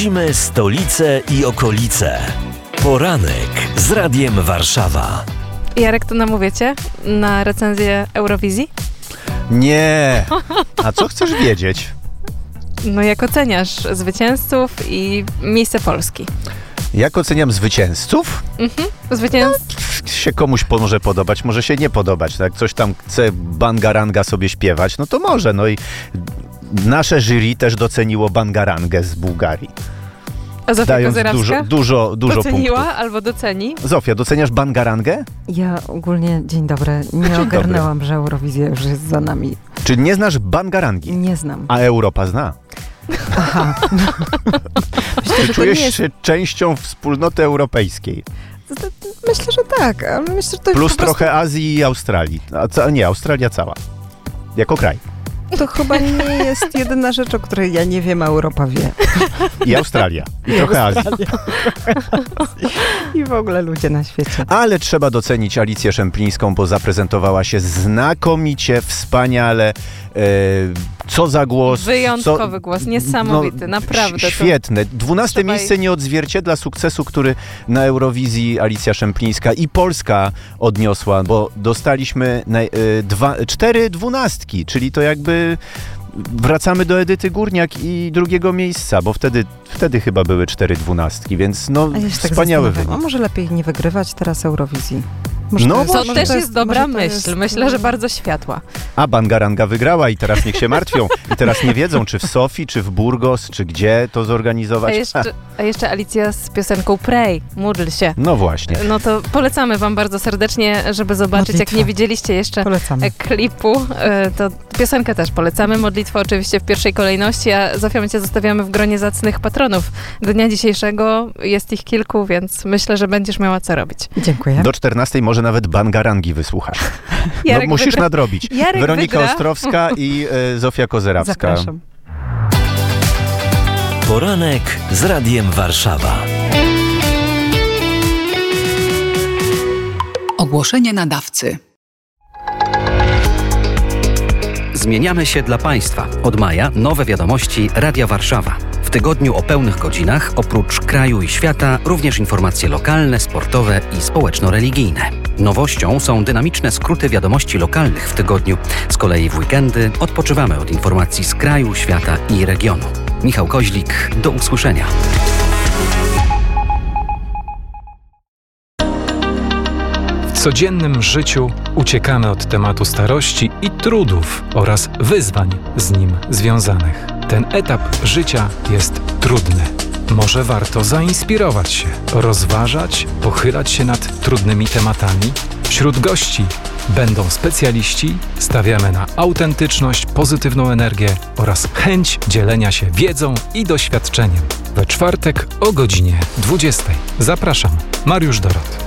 Odwiedzimy stolicę i okolice. Poranek z Radiem Warszawa. Jarek, to namówiecie na recenzję Eurowizji? Nie. A co chcesz wiedzieć? No jak oceniasz zwycięzców i miejsce Polski? Jak oceniam zwycięzców? Się komuś może podobać, może się nie podobać. Tak? Coś tam chce Bangaranga sobie śpiewać, no to może. No i nasze jury też doceniło Bangarangę z Bułgarii. A Zofia Kozerawska? Dużo doceniła punktów. Albo doceni? Zofia, doceniasz Bangarangę? Ja ogólnie, dzień dobry, nie ogarnęłam, że Eurowizja już jest za nami. Czy nie znasz Bangarangi? Nie znam. A Europa zna. Aha. Myślę, Czy czujesz się częścią wspólnoty europejskiej? Myślę, że tak, ale myślę, że to Plus jest trochę Azji i Australii. Nie, Australia cała. Jako kraj. To chyba nie jest jedyna rzecz, o której ja nie wiem, a Europa wie. I Australia. I trochę Azji. I w ogóle ludzie na świecie. Ale trzeba docenić Alicję Szemplińską, bo zaprezentowała się znakomicie, wspaniale. Co za głos. Wyjątkowy głos, niesamowity, naprawdę. Świetne. 12 miejsce nie odzwierciedla sukcesu, który na Eurowizji Alicja Szemplińska i Polska odniosła, bo dostaliśmy 4 dwunastki, czyli to jakby wracamy do Edyty Górniak i drugiego miejsca, bo wtedy chyba były 4 dwunastki, więc wspaniały wynik. A może lepiej nie wygrywać teraz Eurowizji? To też jest dobra myśl. Myślę, że bardzo światła. A Bangaranga wygrała i teraz niech się martwią. I teraz nie wiedzą, czy w Sofii, czy w Burgos, czy gdzie to zorganizować. A jeszcze Alicja z piosenką Pray, módl się. No właśnie. No to polecamy wam bardzo serdecznie, żeby zobaczyć, Modlitwa. Jak nie widzieliście jeszcze klipu, to piosenkę też polecamy. Modlitwa oczywiście w pierwszej kolejności, a Zofia, my cię zostawiamy w gronie zacnych patronów dnia dzisiejszego. Jest ich kilku, więc myślę, że będziesz miała co robić. Dziękuję. Do 14 może nawet Bangarangi wysłuchasz. Jarek musisz nadrobić. Jarek Weronika wygra. Ostrowska i Zofia Kozerawska. Zapraszam. Poranek z Radiem Warszawa. Ogłoszenie nadawcy. Zmieniamy się dla Państwa. Od maja nowe wiadomości Radia Warszawa. W tygodniu o pełnych godzinach, oprócz kraju i świata, również informacje lokalne, sportowe i społeczno-religijne. Nowością są dynamiczne skróty wiadomości lokalnych w tygodniu. Z kolei w weekendy odpoczywamy od informacji z kraju, świata i regionu. Michał Koźlik, do usłyszenia. W codziennym życiu uciekamy od tematu starości i trudów oraz wyzwań z nim związanych. Ten etap życia jest trudny. Może warto zainspirować się, rozważać, pochylać się nad trudnymi tematami? Wśród gości będą specjaliści, stawiamy na autentyczność, pozytywną energię oraz chęć dzielenia się wiedzą i doświadczeniem. We czwartek o godzinie 20. Zapraszam, Mariusz Dorot.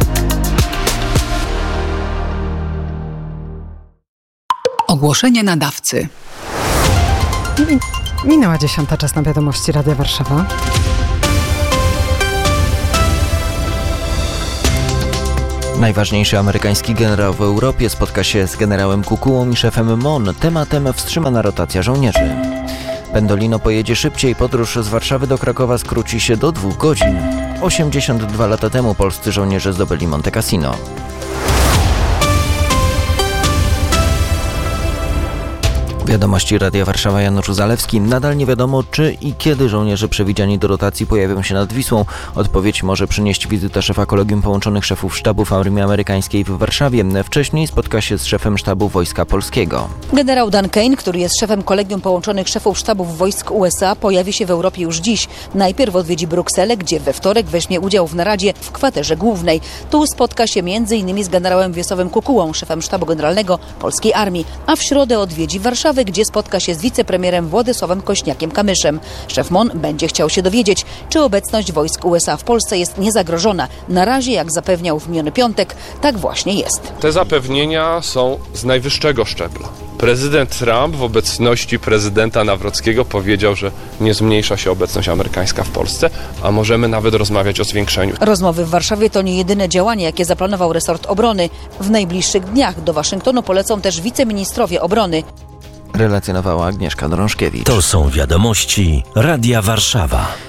Ogłoszenie nadawcy. Minęła 10, czas na wiadomości Radia Warszawa. Najważniejszy amerykański generał w Europie spotka się z generałem Kukułą i szefem MON. Tematem wstrzymana rotacja żołnierzy. Pendolino pojedzie szybciej, podróż z Warszawy do Krakowa skróci się do 2 godzin. 82 lata temu polscy żołnierze zdobyli Monte Cassino. Wiadomości Radia Warszawa, Janusz Zalewski. Nadal nie wiadomo, czy i kiedy żołnierze przewidziani do rotacji pojawią się nad Wisłą. Odpowiedź może przynieść wizyta szefa Kolegium Połączonych Szefów Sztabów Armii Amerykańskiej w Warszawie. Wcześniej spotka się z szefem Sztabu Wojska Polskiego. Generał Dan Kane, który jest szefem Kolegium Połączonych Szefów Sztabów Wojsk USA, pojawi się w Europie już dziś. Najpierw odwiedzi Brukselę, gdzie we wtorek weźmie udział w naradzie w kwaterze głównej. Tu spotka się m.in. z generałem Wiesławem Kukułą, szefem Sztabu Generalnego Polskiej Armii, a w środę odwiedzi Warszawę, gdzie spotka się z wicepremierem Władysławem Kośniakiem-Kamyszem. Szef MON będzie chciał się dowiedzieć, czy obecność wojsk USA w Polsce jest niezagrożona. Na razie, jak zapewniał w miniony piątek, tak właśnie jest. Te zapewnienia są z najwyższego szczebla. Prezydent Trump w obecności prezydenta Nawrockiego powiedział, że nie zmniejsza się obecność amerykańska w Polsce, a możemy nawet rozmawiać o zwiększeniu. Rozmowy w Warszawie to nie jedyne działanie, jakie zaplanował resort obrony. W najbliższych dniach do Waszyngtonu polecą też wiceministrowie obrony. Relacjonowała Agnieszka Drążkiewicz. To są wiadomości Radia Warszawa.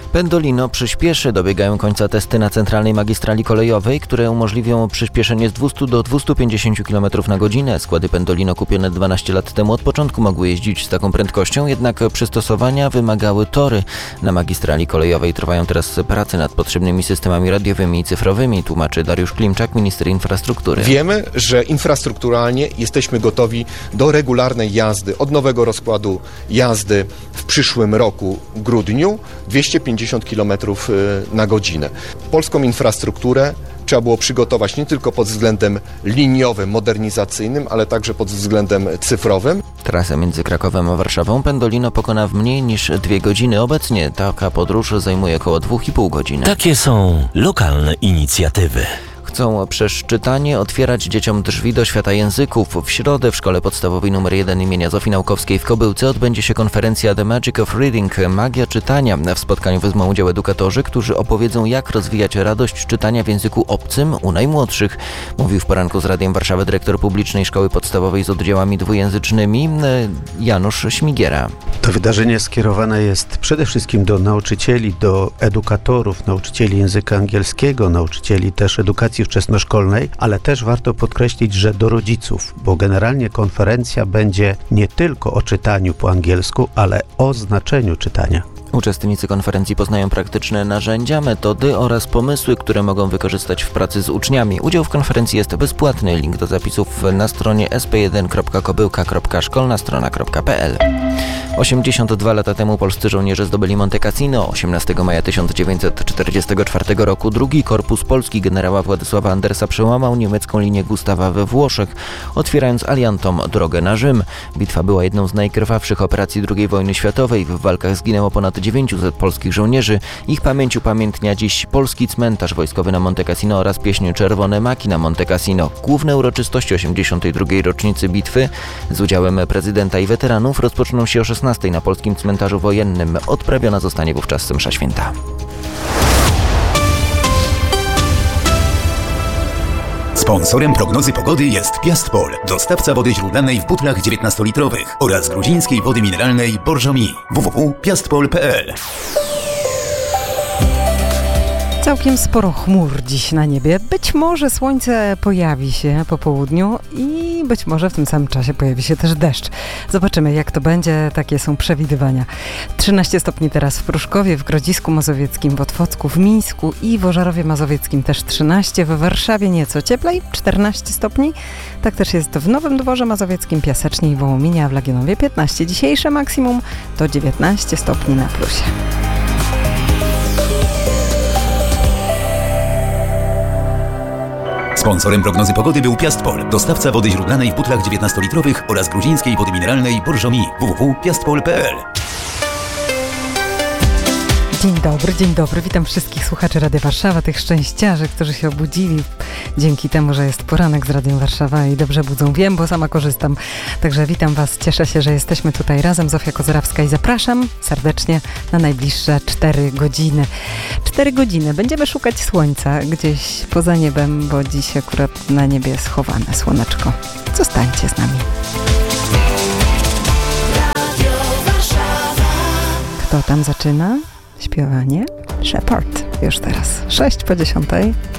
Pendolino przyspieszy. Dobiegają końca testy na centralnej magistrali kolejowej, które umożliwią przyspieszenie z 200 do 250 km na godzinę. Składy Pendolino kupione 12 lat temu od początku mogły jeździć z taką prędkością, jednak przystosowania wymagały tory. Na magistrali kolejowej trwają teraz prace nad potrzebnymi systemami radiowymi i cyfrowymi, tłumaczy Dariusz Klimczak, minister infrastruktury. Wiemy, że infrastrukturalnie jesteśmy gotowi do regularnej jazdy, od nowego rozkładu jazdy w przyszłym roku, grudniu, 250 km na godzinę. Polską infrastrukturę trzeba było przygotować nie tylko pod względem liniowym, modernizacyjnym, ale także pod względem cyfrowym. Trasę między Krakowem a Warszawą Pendolino pokona w mniej niż 2 godziny. Obecnie taka podróż zajmuje około 2,5 godziny. Takie są lokalne inicjatywy. Chcą przez czytanie otwierać dzieciom drzwi do świata języków. W środę w Szkole Podstawowej nr 1 imienia Zofii Naukowskiej w Kobyłce odbędzie się konferencja The Magic of Reading – Magia czytania. W spotkaniu wezmą udział edukatorzy, którzy opowiedzą, jak rozwijać radość czytania w języku obcym u najmłodszych. Mówił w poranku z Radiem Warszawy dyrektor publicznej szkoły podstawowej z oddziałami dwujęzycznymi Janusz Śmigiera. To wydarzenie skierowane jest przede wszystkim do nauczycieli, do edukatorów, nauczycieli języka angielskiego, nauczycieli też edukacji wczesnoszkolnej, ale też warto podkreślić, że do rodziców, bo generalnie konferencja będzie nie tylko o czytaniu po angielsku, ale o znaczeniu czytania. Uczestnicy konferencji poznają praktyczne narzędzia, metody oraz pomysły, które mogą wykorzystać w pracy z uczniami. Udział w konferencji jest bezpłatny. Link do zapisów na stronie sp1.kobyłka.szkolnastrona.pl. 82 lata temu polscy żołnierze zdobyli Monte Cassino. 18 maja 1944 roku drugi korpus polski generała Władysława Andersa przełamał niemiecką linię Gustawa we Włoszech, otwierając aliantom drogę na Rzym. Bitwa była jedną z najkrwawszych operacji II wojny światowej. W walkach zginęło ponad 900 polskich żołnierzy. Ich pamięć upamiętnia dziś polski cmentarz wojskowy na Monte Cassino oraz pieśń Czerwone Maki na Monte Cassino. Główne uroczystości 82. rocznicy bitwy z udziałem prezydenta i weteranów rozpoczną się o 16 na polskim cmentarzu wojennym. Odprawiona zostanie wówczas msza święta. Sponsorem prognozy pogody jest Piastpol, dostawca wody źródlanej w butlach 19-litrowych oraz gruzińskiej wody mineralnej Borżomi. www.piastpol.pl. Całkiem sporo chmur dziś na niebie. Być może słońce pojawi się po południu i być może w tym samym czasie pojawi się też deszcz. Zobaczymy, jak to będzie. Takie są przewidywania. 13 stopni teraz w Pruszkowie, w Grodzisku Mazowieckim, w Otwocku, w Mińsku i w Ożarowie Mazowieckim też 13. W Warszawie nieco cieplej, 14 stopni. Tak też jest w Nowym Dworze Mazowieckim, Piasecznie i Wołominie, a w Legionowie 15. Dzisiejsze maksimum to 19 stopni na plusie. Sponsorem prognozy pogody był Piastpol, dostawca wody źródlanej w butlach 19-litrowych oraz gruzińskiej wody mineralnej Borżomi. www.piastpol.pl. Dzień dobry, witam wszystkich słuchaczy Radia Warszawa, tych szczęściarzy, którzy się obudzili dzięki temu, że jest poranek z Radiem Warszawa i dobrze budzą. Wiem, bo sama korzystam. Także witam Was, cieszę się, że jesteśmy tutaj razem. Zofia Kozerawska i zapraszam serdecznie na najbliższe 4 godziny. 4 godziny. Będziemy szukać słońca gdzieś poza niebem, bo dziś akurat na niebie jest schowane słoneczko. Zostańcie z nami. Kto tam zaczyna? Śpiewanie? Shepherd. Już teraz. 6 po 10.